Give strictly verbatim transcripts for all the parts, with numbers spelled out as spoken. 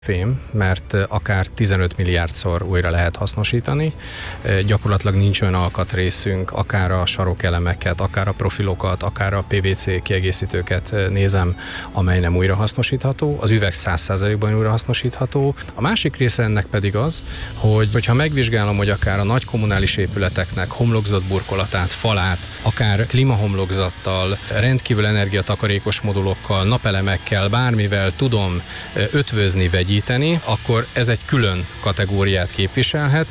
fém, mert akár tizenöt milliárdszor újra lehet hasznosítani. Gyakorlatilag nincs olyan alkatrészünk, akár a sarokelemeket, akár a profilokat, akár a pé vé cé kiegészítőket nézem, amely nem újrahasznosítható. Az üveg száz százalékban újrahasznosítható. A másik része ennek pedig az, hogy hogyha megvizsgálom, hogy akár a nagy kommunális épületeknek homlokzat burkolatát, falát, akár klímahomlokzattal, rendkívül energiatakarékos modulokkal, napelemekkel, bármivel tudom ötvözni, vegyíteni, akkor ez egy külön kategóriát képviselhet.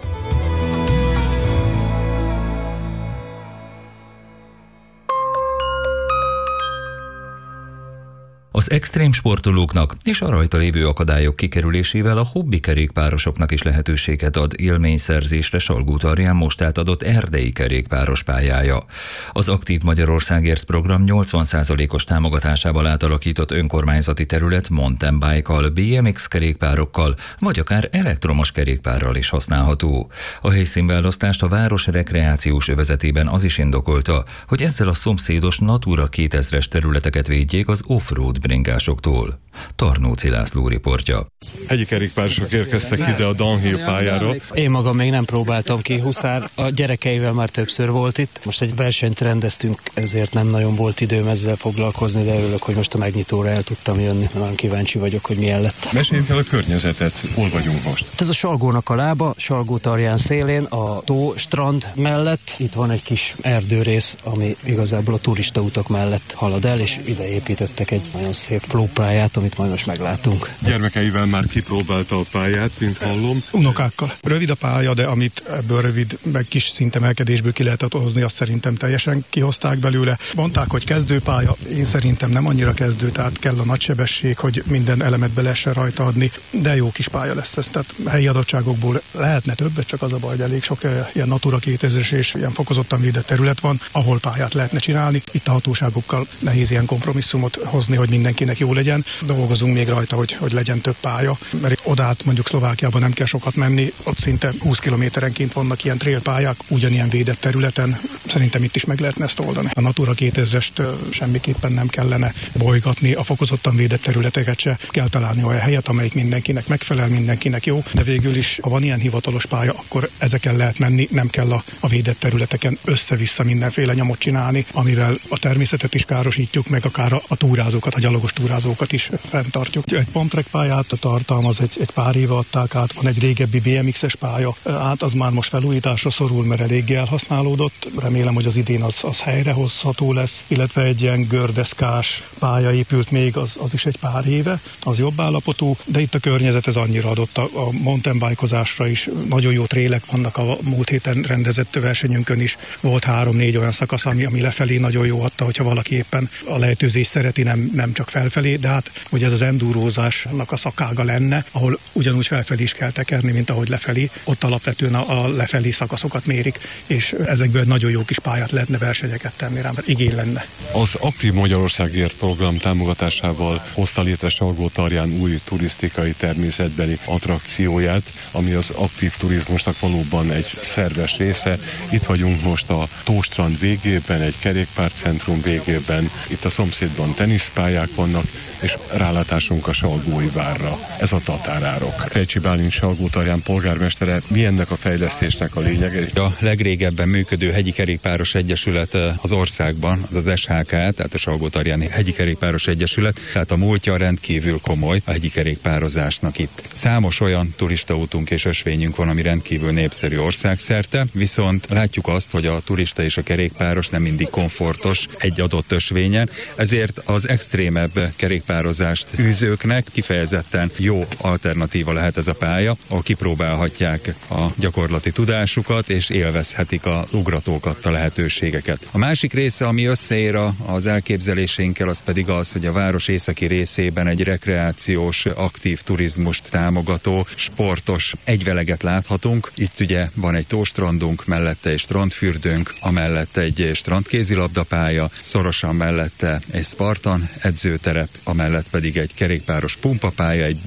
Az extrém sportolóknak és a rajta lévő akadályok kikerülésével a hobbi kerékpárosoknak is lehetőséget ad élményszerzésre Salgótarján most átadott erdei kerékpáros pályája. Az Aktív Magyarországért program nyolcvan százalékos támogatásával átalakított önkormányzati terület mountain bike-kal, bé em iksz kerékpárokkal vagy akár elektromos kerékpárral is használható. A helyszínválasztást a város rekreációs övezetében az is indokolta, hogy ezzel a szomszédos Natura kétezres területeket védjék az off-road bringásoktól. Tarnóci László riportja. Hegyi kerékpárosok érkeztek ide a downhill pályára. Én magam még nem próbáltam ki, Huszár a gyerekeivel már többször volt itt. Most egy versenyt rendeztünk, ezért nem nagyon volt időm ezzel foglalkozni, de örülök, hogy most a megnyitóra el tudtam jönni. Nagyon kíváncsi vagyok, hogy milyen lett. Meséljük el a környezetet, hol vagyunk most? Ez a Salgónak a lába, Salgótarján szélén, a tó strand mellett. Itt van egy kis erdőrész, ami igazából a turistautak mellett halad el, és ide építettek egy nagyon szép flópályát, amit majd most meglátunk. Gyermekeivel már kipróbálta a pályát, mint hallom. Unokákkal. Rövid a pálya, de amit ebből rövid, meg kis szintemelkedésből ki lehetett hozni, azt szerintem teljesen kihozták belőle. Mondták, hogy kezdőpálya, én szerintem nem annyira kezdő, tehát kell a nagy sebesség, hogy minden elemet be lehessen rajta adni, de jó kis pálya lesz ez. Tehát helyi adottságokból lehetne többet, csak az a baj, hogy elég sok ilyen Natura kétezres és ilyen fokozottan védett terület van, ahol pályát lehetne csinálni. Itt a hatóságokkal nehéz ilyen kompromisszumot hozni, hogy mindenkinek jó legyen. Dolgozunk még rajta, hogy, hogy legyen több pálya, mert odát mondjuk Szlovákiában nem kell sokat menni, ott szinte húsz kilométerenként vannak ilyen trailpályák, ugyanilyen védett területen. Szerintem itt is meg lehetne ezt oldani. A Natura kétezrest semmiképpen nem kellene bolygatni, a fokozottan védett területeket se kell találni olyan helyet, amelyik mindenkinek megfelel, mindenkinek jó, de végül is, ha van ilyen hivatalos pálya, akkor ezeken lehet menni, nem kell a, a védett területeken össze-vissza mindenféle nyomot csinálni, amivel a természetet is károsítjuk, meg akár a, a túrázókat, a gyalogos túrázókat is fenntartjuk. Egy pumptrack pályát tartalmaz, egy, egy pár éve adták át, van egy régebbi bé em iksz-es pálya, át az már most felújításra szorul, mert eléggé elhasználódott. Remélem, hogy az idén az, az helyrehozható lesz, illetve egy ilyen gördeszkás pálya épült még, az, az is egy pár éve, az jobb állapotú, de itt a környezet ez annyira adott a, a mountain bike-ozásra is. Nagyon jó trélek vannak, a múlt héten rendezett versenyünkön is volt három-négy olyan szakasz, ami, ami lefelé nagyon jó adta, hogyha valaki éppen a lejtőzés szereti, nem, nem csak felfelé, de hát ugye ez az endurózásnak a szakága lenne, ahol ugyanúgy felfelé is kell tekerni, mint ahogy lefelé. Ott alapvetően a, a lefelé szakaszokat mérik, és ezekből nagyon jó kis pályát lehetne versenyeket tenni rá, mert igény lenne. Az Aktív Magyarországért program támogatásával hozta létre Salgótarján új turisztikai természetbeli attrakcióját, ami az aktív turizmusnak valóban egy szerves része. Itt vagyunk most a tóstrand végében, egy kerékpárcentrum végében, itt a szomszédban teniszpályák vannak, és rálátásunk a Salgói várra. Ez a Tatárárok. Krejcsi Bálint Salgótarján polgármestere, mi ennek a fejlesztésnek a lényege? A legrégebben működő hegyi kerékpáros egyesület az országban, az az es há ká, tehát a Salgótarjáni Hegyi Kerékpáros Egyesület, tehát a múltja rendkívül komoly a hegyi kerékpározásnak itt. Számos olyan turistaútunk és ösvényünk van, ami rendkívül népszerű országszerte, viszont látjuk azt, hogy a turista és a kerékpáros nem mindig komfortos egy adott ösvényen, ezért az extrémebb kerékpározást űzőknek kifejezetten jó alternatíva lehet ez a pálya, ahol kipróbálhatják a gyakorlati tudásukat, és élvezhetik a ugratókat, a lehetőségeket. A másik része, ami összeér az elképzeléseinkkel, az pedig az, hogy a város északi részében egy rekreációs, aktív turizmust támogató, sportos egyveleget láthatunk. Itt ugye van egy tóstrandunk, mellette egy strandfürdőnk, amellett egy strandkézilabdapálya, szorosan mellette egy Spartan edzőterep, amellett pedig egy kerékpáros pumpapálya, egy bé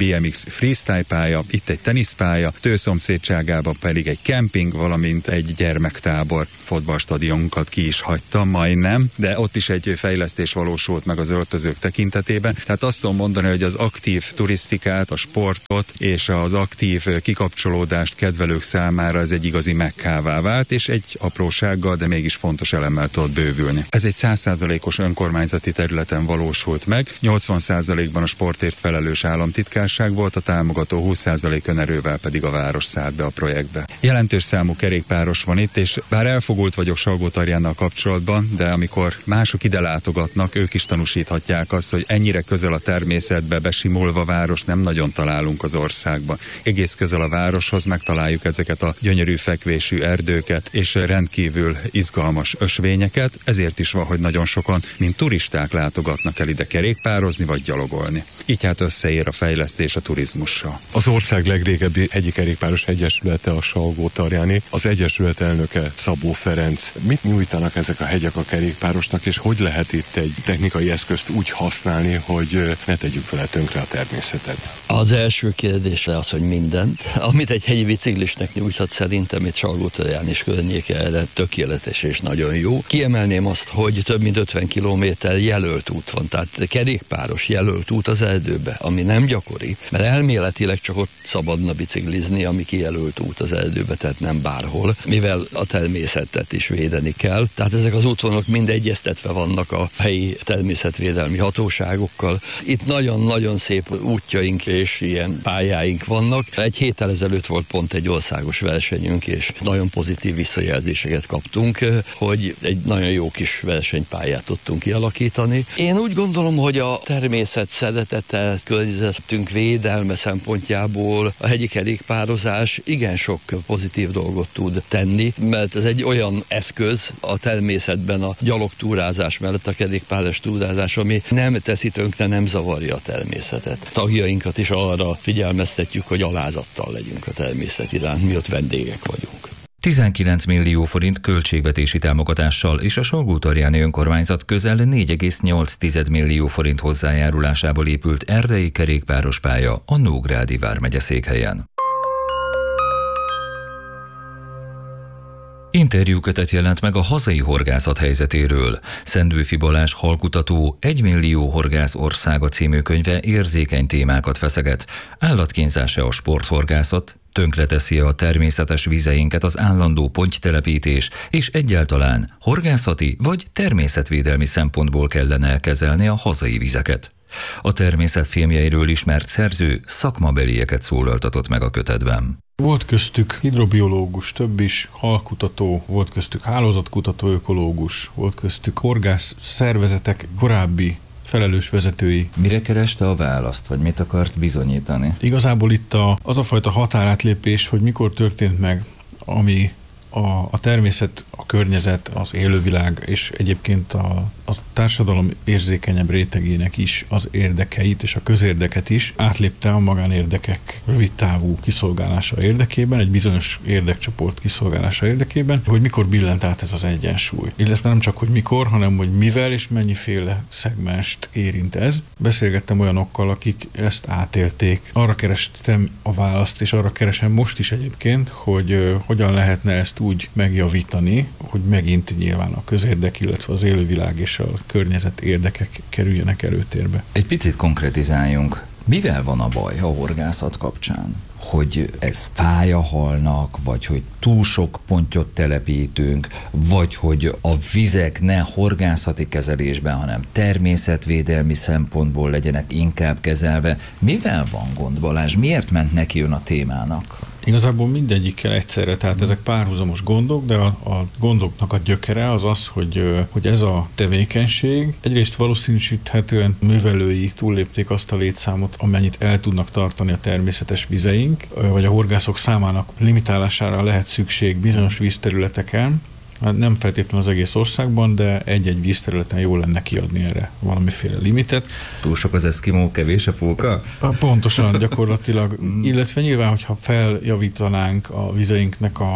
bé em iksz freestyle pálya, itt egy teniszpálya, tőszomszédságában pedig egy kemping, valamint egy gyermektábor. Fotballstadionunkat ki is hagytam, majdnem, de ott is egy fejlesztés valósult meg az öltözők tekintetében. Tehát azt tudom mondani, hogy az aktív turisztikát, a sportot és az aktív kikapcsolódást kedvelők számára ez egy igazi mekkává vált, és egy aprósággal, de mégis fontos elemmel tudott bővülni. Ez egy száz százalékos önkormányzati területen valósult meg, nyolcvan százalékban a sportért felelős államtitkárság volt, a támogató húsz százalék önerővel pedig a város szállt be a projektbe. Jelentős számú kerékpáros van itt, és bár elfogult vagyok Salgótarjánnal kapcsolatban, de amikor mások ide látogatnak, ők is tanúsíthatják azt, hogy ennyire közel a természetbe besimulva város nem nagyon találunk az országban. Egész közel a városhoz megtaláljuk ezeket a gyönyörű fekvésű erdőket és rendkívül izgalmas ösvényeket, ezért is van, hogy nagyon sokan, mint turisták látogatnak el ide kerékpározni vagy gyalogolni. Így hát összeér a fejlesztés a turizmussal. Az ország legrégebbi hegyi kerékpáros egyesülete a Salgótarjáné, az egyesület elnöke Szabó Ferenc. Mit nyújtanak ezek a hegyek a kerékpárosnak, és hogy lehet itt egy technikai eszközt úgy használni, hogy ne tegyük vele tönkre a természetet? Az első kérdésre az, hogy mindent. Amit egy hegyi biciklisnek nyújthat, szerintem itt Salgótarján is környéke erre tökéletes és nagyon jó. Kiemelném azt, hogy több mint ötven kilométer jelölt út van, tehát kerékpáros jelölt út az erdőbe, ami nem gyakori, mert elméletileg csak ott szabadna biciklizni, ami kijelölt út az erdőbe, tehát nem bárhol, mivel a természetet is védeni kell. Tehát ezek az útvonalak mind egyeztetve vannak a helyi természetvédelmi hatóságokkal. Itt nagyon-nagyon szép útjaink és ilyen pályáink vannak. Egy héttel ezelőtt volt pont egy országos versenyünk, és nagyon pozitív visszajelzéseket kaptunk, hogy egy nagyon jó kis versenypályát tudtunk kialakítani. Én úgy gondolom, hogy a természet szeretete, környezetünk védelme szempontjából a hegyi kerékpározás igen sok pozitív dolgot tud tenni, mert ez egy olyan eszköz a természetben a gyalogtúrázás mellett a kerékpáros túrázás, ami nem teszi tönkre, nem zavarja a természetet. Tagjainkat is arra figyelmeztetjük, hogy alázattal legyünk a természet iránt, mi ott vendégek vagyunk. tizenkilenc millió forint költségvetési támogatással és a Salgótarjáni önkormányzat közel négy egész nyolc millió forint hozzájárulásából épült erdei kerékpáros pálya a Nógrádi vármegye székhelyen. Interjúkötet jelent meg a hazai horgászat helyzetéről. Szendőfi Balázs halkutató Egy millió horgász országa című könyve érzékeny témákat feszeget. Állatkínzása a sporthorgászat, tönkreteszi a természetes vizeinket az állandó pontytelepítés, és egyáltalán horgászati vagy természetvédelmi szempontból kellene kezelni a hazai vizeket. A természet filmjeiről ismert szerző szakmabelieket szólaltatott meg a kötetben. Volt köztük hidrobiológus, több is, halkutató, volt köztük hálózatkutató, ökológus, volt köztük horgász szervezetek korábbi felelős vezetői. Mire kereste a választ, vagy mit akart bizonyítani? Igazából itt a, az a fajta határátlépés, hogy mikor történt meg, ami a, a természet, a környezet, az élővilág és egyébként a, a társadalom érzékenyebb rétegének is az érdekeit és a közérdeket is átlépte a magánérdekek rövidtávú kiszolgálása érdekében, egy bizonyos érdekcsoport kiszolgálása érdekében, hogy mikor billent át ez az egyensúly. Illetve nem csak, hogy mikor, hanem hogy mivel és mennyiféle szegmenst érint ez. Beszélgettem olyanokkal, akik ezt átélték. Arra kerestem a választ, és arra keresem most is egyébként, hogy uh, hogyan lehetne ezt úgy megjavítani, hogy megint nyilván a közérdek, illetve az élővilág és a környezet érdekek kerüljenek előtérbe. Egy picit konkretizáljunk. Mivel van a baj a horgászat kapcsán? Hogy ez fáj a halnak, vagy hogy túl sok pontyot telepítünk, vagy hogy a vizek ne horgászati kezelésben, hanem természetvédelmi szempontból legyenek inkább kezelve. Mivel van gond, Balázs? Miért ment neki ön a témának? Igazából mindegyikkel egyszerre, tehát ezek párhuzamos gondok, de a, a gondoknak a gyökere az az, hogy, hogy ez a tevékenység egyrészt valószínűsíthetően művelői túllépték azt a létszámot, amennyit el tudnak tartani a természetes vizeink, vagy a horgászok számának limitálására lehet szükség bizonyos vízterületeken, hát nem feltétlenül az egész országban, de egy-egy vízterületen jó lenne kiadni erre valamiféle limitet. Túl sok az eszkimó, kevés a fóka? Pontosan, gyakorlatilag. Illetve nyilván, hogyha feljavítanánk a vizeinknek a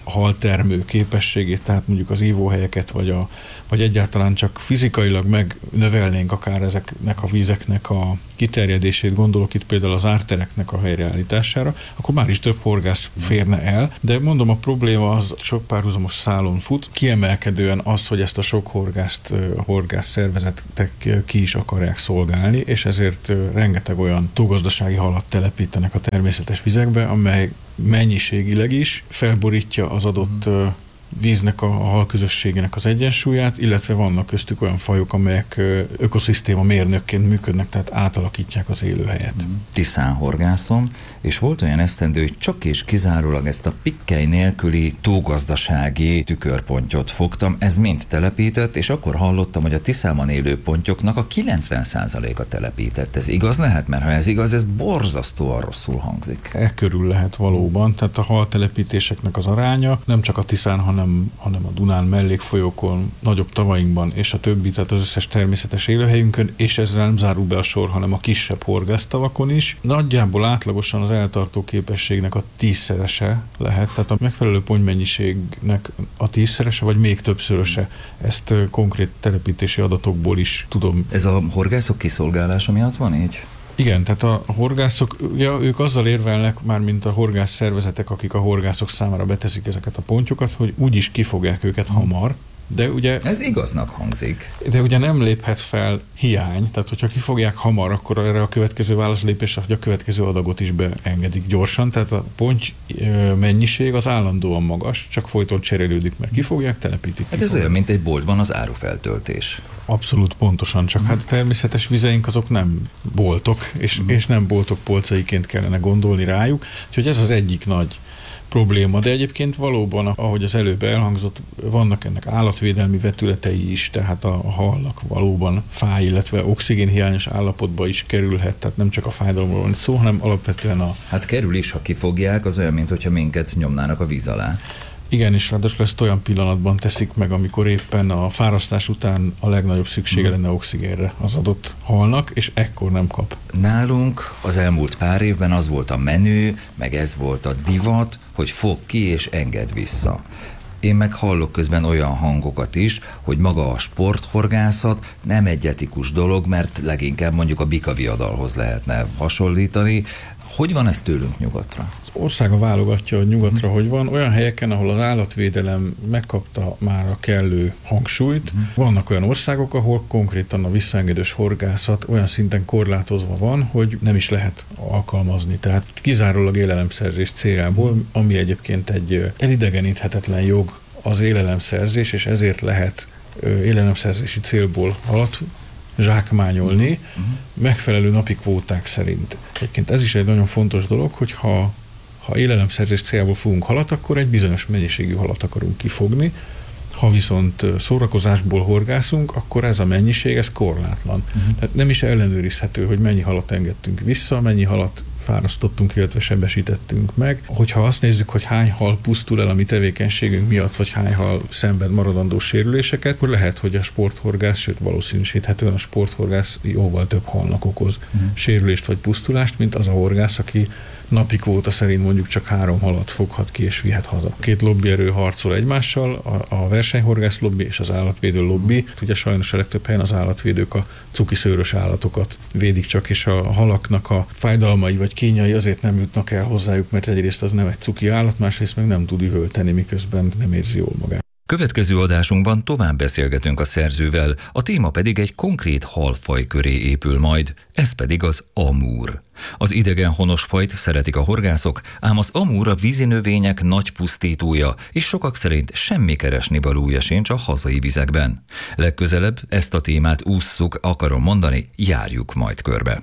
haltermő képességét, tehát mondjuk az ívóhelyeket, vagy, a, vagy egyáltalán csak fizikailag megnövelnénk akár ezeknek a vízeknek a kiterjedését, gondolok itt például az ártereknek a helyreállítására, akkor már is több horgász férne el, de mondom, a probléma az sok párhuzamos szálon fut, kiemelkedően az, hogy ezt a sok horgászt, horgász szervezetek ki is akarják szolgálni, és ezért rengeteg olyan tógazdasági halat telepítenek a természetes vizekbe, amely mennyiségileg is felborítja az adott mm. víznek, a halközösségének az egyensúlyát, illetve vannak köztük olyan fajok, amelyek ökoszisztéma mérnökként működnek, tehát átalakítják az élőhelyet. Tiszán horgászom, és volt olyan esztendő, hogy csak és kizárólag ezt a pikkely nélküli tógazdasági tükörpontyot fogtam, ez mind telepített, és akkor hallottam, hogy a Tiszában élő pontyoknak a kilencven százaléka telepített. Ez igaz lehet? Mert ha ez igaz, ez borzasztóan rosszul hangzik. E körül lehet valóban, tehát a haltelepítéseknek az aránya nem csak a Tiszán, hanem, hanem a Dunán mellékfolyókon, nagyobb tavainkban, és a többi, tehát az összes természetes élőhelyünkön, és ezzel nem zárul be a sor, hanem a kisebb horgásztavakon is. Nagyjából átlagosan az eltartó képességnek a tízszerese lehet, tehát a megfelelő ponymennyiségnek a tízszerese, vagy még többszöröse. Ezt konkrét telepítési adatokból is tudom. Ez a horgászok kiszolgálása miatt van így? Igen, tehát a horgászok, ugye, ők azzal érvelnek, már mint a horgász szervezetek, akik a horgászok számára beteszik ezeket a pontyokat, hogy úgyis kifogják őket hamar, de ugye... Ez igaznak hangzik. De ugye nem léphet fel hiány, tehát hogyha kifogják hamar, akkor erre a következő válaszlépés, hogy a következő adagot is beengedik gyorsan, tehát a ponty mennyiség az állandóan magas, csak folyton cserélődik, mert kifogják, telepítik. Hát ez olyan, mint egy boltban az árufeltöltés. Abszolút pontosan, csak hát a természetes vizeink azok nem boltok, és, uh-huh. és nem boltok polcaiként kellene gondolni rájuk, úgyhogy ez az egyik nagy probléma, de egyébként valóban, ahogy az előbb elhangzott, vannak ennek állatvédelmi vetületei is, tehát a halnak valóban fáj, illetve oxigénhiányos állapotba is kerülhet, tehát nem csak a fájdalomról van szó, hanem alapvetően a... Hát kerül is, ha kifogják, az olyan, mintha minket nyomnának a víz alá. Igen, és ráadásul ezt olyan pillanatban teszik meg, amikor éppen a fárasztás után a legnagyobb szüksége hmm. lenne oxigénre az adott halnak, és ekkor nem kap. Nálunk az elmúlt pár évben az volt a menő, meg ez volt a divat, hogy fog ki és enged vissza. Én meg hallok közben olyan hangokat is, hogy maga a sporthorgászat nem egy etikus dolog, mert leginkább mondjuk a bikaviadalhoz lehetne hasonlítani. Hogy van ez tőlünk nyugatra? Az országa válogatja, hogy nyugatra hmm. hogy van. Olyan helyeken, ahol az állatvédelem megkapta már a kellő hangsúlyt, hmm. vannak olyan országok, ahol konkrétan a visszaengedős horgászat olyan szinten korlátozva van, hogy nem is lehet alkalmazni. Tehát kizárólag élelemszerzés céljából, ami egyébként egy elidegeníthetetlen jog az élelemszerzés, és ezért lehet élelemszerzési célból halat zsákmányolni, uh-huh. megfelelő napi kvóták szerint. Egyébként ez is egy nagyon fontos dolog, hogy ha, ha élelemszerzés céljából fogunk halat, akkor egy bizonyos mennyiségű halat akarunk kifogni. Ha viszont szórakozásból horgászunk, akkor ez a mennyiség, ez korlátlan. Uh-huh. Tehát nem is ellenőrizhető, hogy mennyi halat engedtünk vissza, mennyi halat fárasztottunk, illetve sebesítettünk meg. Hogyha azt nézzük, hogy hány hal pusztul el a mi tevékenységünk miatt, vagy hány hal szenved maradandó sérüléseket, akkor lehet, hogy a sporthorgász, sőt valószínűsíthetően a sporthorgász jóval több halnak okoz uh-huh. sérülést vagy pusztulást, mint az a horgász, aki napi kvóta szerint mondjuk csak három halat foghat ki és vihet haza. Két lobbyerő harcol egymással, a, a versenyhorgász lobby és az állatvédő lobby. Ugye sajnos a legtöbb helyen az állatvédők a cukiszőrös állatokat védik csak, és a halaknak a fájdalmai vagy kínjai azért nem jutnak el hozzájuk, mert egyrészt az nem egy cuki állat, másrészt meg nem tud üvölteni, miközben nem érzi jól magát. Következő adásunkban tovább beszélgetünk a szerzővel, a téma pedig egy konkrét halfaj köré épül majd, ez pedig az amúr. Az idegen honos fajt szeretik a horgászok, ám az amúr a vízinövények nagy pusztítója, és sokak szerint semmi keresnivalója sincs a hazai vizekben. Legközelebb ezt a témát ússzuk, akarom mondani, járjuk majd körbe.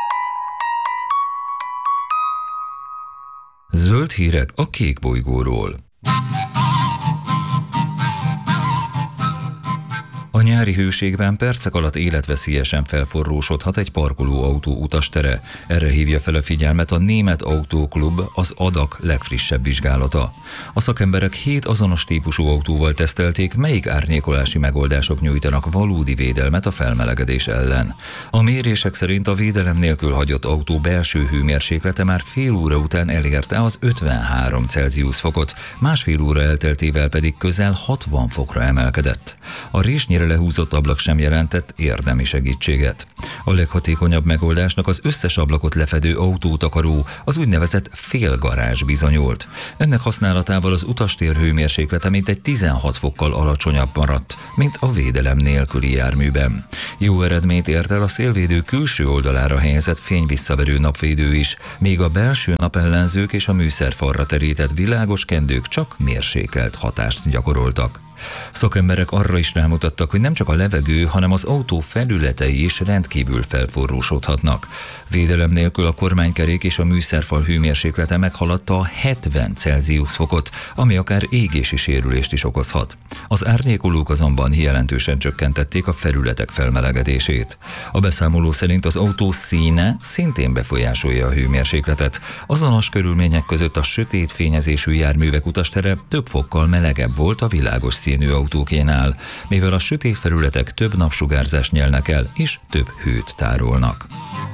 Zöld hírek a kék bolygóról. A nyári hőségben percek alatt életveszélyesen felforrósodhat egy parkolóautó utastere. Erre hívja fel a figyelmet a Német Autóklub, az á dé á ká legfrissebb vizsgálata. A szakemberek hét azonos típusú autóval tesztelték, melyik árnyékolási megoldások nyújtanak valódi védelmet a felmelegedés ellen. A mérések szerint a védelem nélkül hagyott autó belső hőmérséklete már fél óra után elérte az ötvenhárom Celsius fokot, másfél óra elteltével pedig közel hatvan fokra emelkedett. A résnyire lehúzott ablak sem jelentett érdemi segítséget. A leghatékonyabb megoldásnak az összes ablakot lefedő autótakaró, az úgynevezett félgarázs bizonyult. Ennek használatával az utastér hőmérséklete mintegy tizenhat fokkal alacsonyabb maradt, mint a védelem nélküli járműben. Jó eredményt ért el a szélvédő külső oldalára helyezett fényvisszaverő napvédő is, míg a belső napellenzők és a műszerfalra terített világos kendők csak mérsékelt hatást gyakoroltak. Szakemberek arra is rámutattak, hogy nem csak a levegő, hanem az autó felületei is rendkívül felforrósodhatnak. Védelem nélkül a kormánykerék és a műszerfal hőmérséklete meghaladta a hetven Celsius fokot, ami akár égési sérülést is okozhat. Az árnyékolók azonban jelentősen csökkentették a felületek felmelegedését. A beszámoló szerint az autó színe szintén befolyásolja a hőmérsékletet. Azonos körülmények között a sötét fényezésű járművek utastere több fokkal melegebb volt a világos színű autókénál, mivel a sötét felületek több napsugárzást nyelnek el és több hőt tárolnak.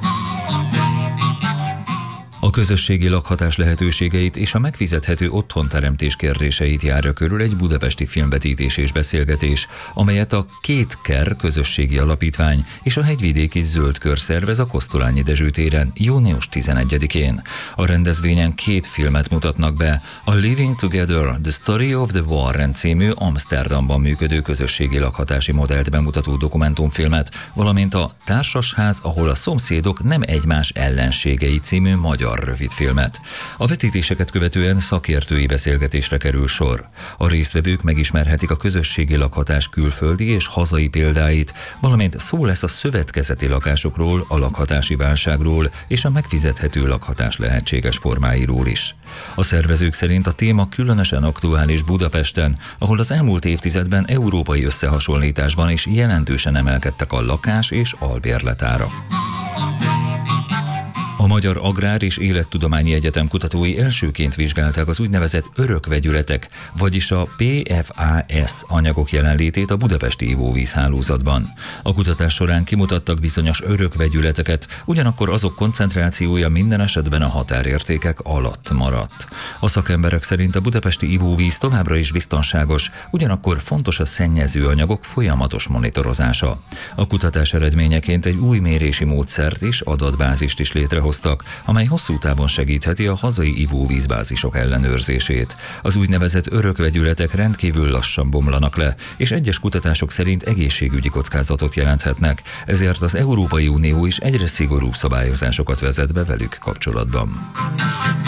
A közösségi lakhatás lehetőségeit és a megfizethető otthonteremtés kérdéseit járja körül egy budapesti filmvetítés és beszélgetés, amelyet a Két Ker közösségi alapítvány és a Hegyvidéki Zöld Kör szervez a Kosztolányi Dezső téren június tizenegyedikén. A rendezvényen két filmet mutatnak be, a Living Together, The Story of the Warren című Amsterdamban működő közösségi lakhatási modellt bemutató dokumentumfilmet, valamint a Társasház, ahol a szomszédok nem egymás ellenségei című magyar rövidfilmet. A vetítéseket követően szakértői beszélgetésre kerül sor. A résztvevők megismerhetik a közösségi lakhatás külföldi és hazai példáit, valamint szó lesz a szövetkezeti lakásokról, a lakhatási válságról és a megfizethető lakhatás lehetséges formáiról is. A szervezők szerint a téma különösen aktuális Budapesten, ahol az elmúlt évtizedben európai összehasonlításban is jelentősen emelkedtek a lakás és albérletárak. A Magyar Agrár- és Élettudományi Egyetem kutatói elsőként vizsgálták az úgynevezett örökvegyületek, vagyis a pé ef á es anyagok jelenlétét a budapesti ivóvízhálózatban. A kutatás során kimutattak bizonyos örökvegyületeket, ugyanakkor azok koncentrációja minden esetben a határértékek alatt maradt. A szakemberek szerint a budapesti ivóvíz továbbra is biztonságos, ugyanakkor fontos a szennyező anyagok folyamatos monitorozása. A kutatás eredményeként egy új mérési módszert és adatbázist is létrehoztak, amely hosszú távon segítheti a hazai ivóvízbázisok ellenőrzését. Az úgynevezett örökvegyületek rendkívül lassan bomlanak le, és egyes kutatások szerint egészségügyi kockázatot jelenthetnek, ezért az Európai Unió is egyre szigorúbb szabályozásokat vezet be velük kapcsolatban.